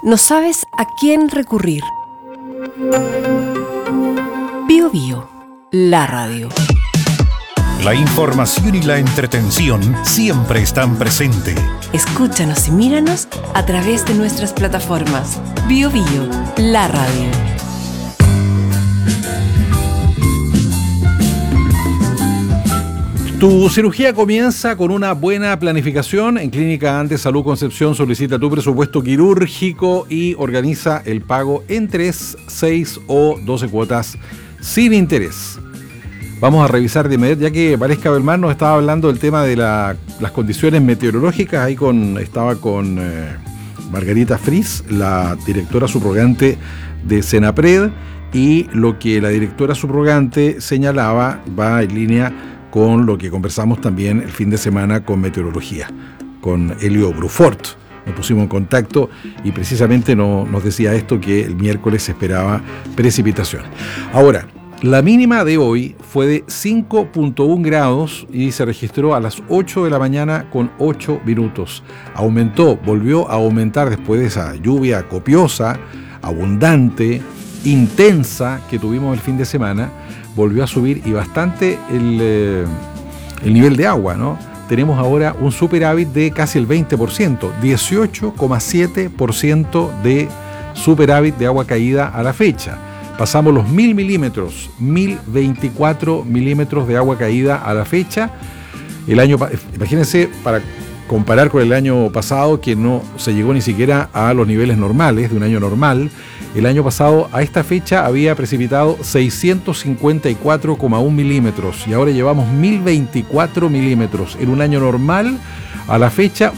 No sabes a quién recurrir. Bío Bío, la radio. La información y la entretención siempre están presentes. Escúchanos y míranos a través de nuestras plataformas. Bío Bío, la radio. Tu cirugía comienza con una buena planificación. En Clínica Andes Salud Concepción solicita tu presupuesto quirúrgico y organiza el pago en 3, 6 o 12 cuotas sin interés. Vamos a revisar de inmediato, ya que Valesca Belmar nos estaba hablando del tema de las condiciones meteorológicas. Ahí estaba con Margarita Fris, la directora subrogante de Senapred, y lo que la directora subrogante señalaba va en línea con lo que conversamos también el fin de semana con meteorología, con Elio Brufort. Nos pusimos en contacto y precisamente nos decía esto, que el miércoles se esperaba precipitación. Ahora, la mínima de hoy fue de 5.1 grados y se registró a las 8 de la mañana con 8 minutos. Volvió a aumentar después de esa lluvia copiosa, abundante, intensa que tuvimos el fin de semana. Volvió a subir y bastante el nivel de agua, ¿no? Tenemos ahora un superávit de casi el 20%, 18,7% de superávit de agua caída a la fecha. Pasamos los 1.000 milímetros, 1.024 milímetros de agua caída a la fecha. Imagínense, para comparar con el año pasado, que no se llegó ni siquiera a los niveles normales de un año normal. El año pasado a esta fecha había precipitado 654,1 milímetros y ahora llevamos 1.024 milímetros. En un año normal, a la fecha,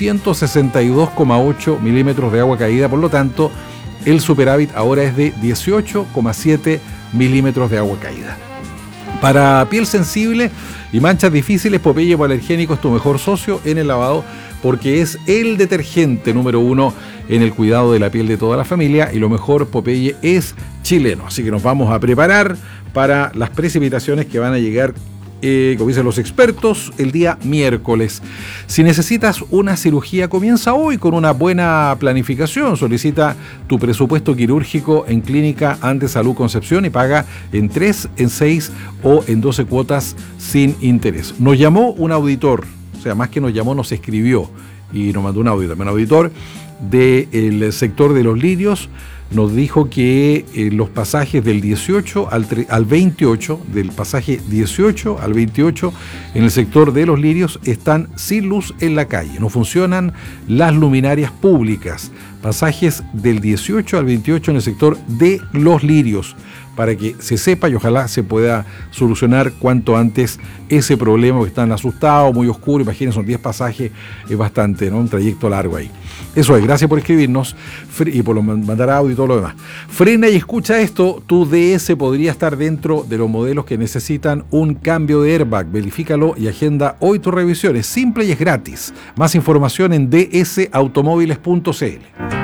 862,8 milímetros de agua caída. Por lo tanto, el superávit ahora es de 18,7 milímetros de agua caída. Para piel sensible y manchas difíciles, Popeye Hipoalergénico es tu mejor socio en el lavado, porque es el detergente número 1 en el cuidado de la piel de toda la familia, y lo mejor, Popeye es chileno. Así que nos vamos a preparar para las precipitaciones que van a llegar, como dicen los expertos, el día miércoles. Si necesitas una cirugía, comienza hoy con una buena planificación. Solicita tu presupuesto quirúrgico en Clínica Andes Salud Concepción y paga en 3, en 6 o en 12 cuotas sin interés. Nos llamó un auditor, o sea, más que nos llamó, nos escribió y nos mandó un audio también. Un auditor del sector de Los Lirios nos dijo que los pasajes del 18 al 28, del pasaje 18 al 28 en el sector de Los Lirios están sin luz en la calle, no funcionan las luminarias públicas. Pasajes del 18 al 28 en el sector de Los Lirios, para que se sepa y ojalá se pueda solucionar cuanto antes ese problema, porque están asustados, muy oscuro. Imagínense, son 10 pasajes, es bastante, ¿no? Un trayecto largo ahí. Eso es, gracias por escribirnos y por mandar audio y todo lo demás. Frena y escucha esto, tu DS podría estar dentro de los modelos que necesitan un cambio de airbag. Verifícalo y agenda hoy tu revisión. Es simple y es gratis. Más información en dsautomóviles.cl.